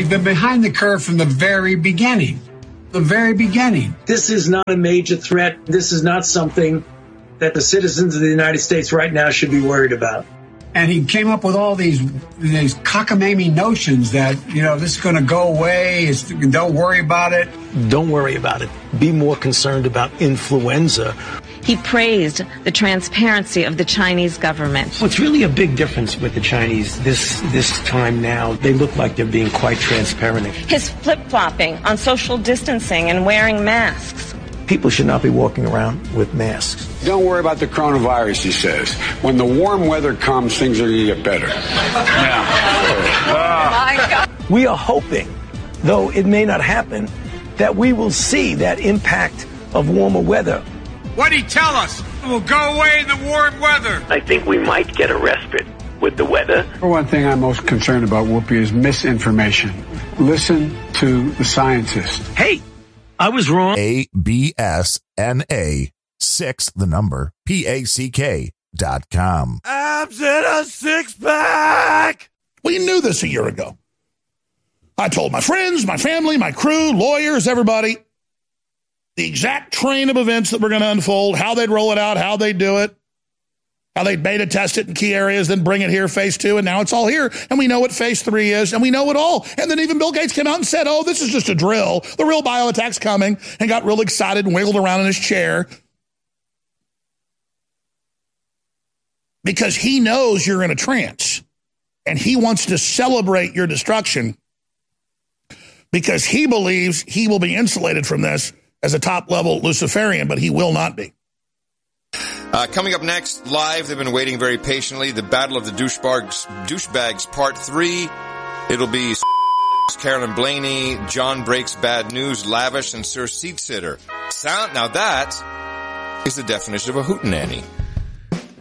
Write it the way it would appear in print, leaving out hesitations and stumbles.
They've been behind the curve from the very beginning. The very beginning. This is not a major threat. This is not something that the citizens of the United States right now should be worried about. And he came up with all these cockamamie notions that, this is going to go away. Don't worry about it. Don't worry about it. Be more concerned about influenza. He praised the transparency of the Chinese government. Well, it's really a big difference with the Chinese this time now. They look like they're being quite transparent. His flip-flopping on social distancing and wearing masks. People should not be walking around with masks. Don't worry about the coronavirus, he says. When the warm weather comes, things are going to get better. My God. We are hoping, though it may not happen, that we will see that impact of warmer weather. What'd he tell us? We'll go away in the warm weather. I think we might get a respite with the weather. For one thing I'm most concerned about, Whoopi, is misinformation. Listen to the scientists. Hey, I was wrong. ABSNA 6 the number PACK.com. Abs in a six-pack. We knew this a year ago. I told my friends, my family, my crew, lawyers, everybody, the exact train of events that were going to unfold, how they'd roll it out, how they'd do it, how they'd beta test it in key areas, then bring it here, phase 2, and now it's all here, and we know what phase 3 is, and we know it all. And then even Bill Gates came out and said, oh, this is just a drill. The real bioattack's coming, and got real excited and wiggled around in his chair. Because he knows you're in a trance, and he wants to celebrate your destruction because he believes he will be insulated from this as a top-level Luciferian, but he will not be. Coming up next, live, they've been waiting very patiently, the Battle of the Douchebags Part 3. It'll be Carolyn Blaney, John Breaks Bad News, Lavish, and Sir Seat Sitter. Now that is the definition of a hootenanny.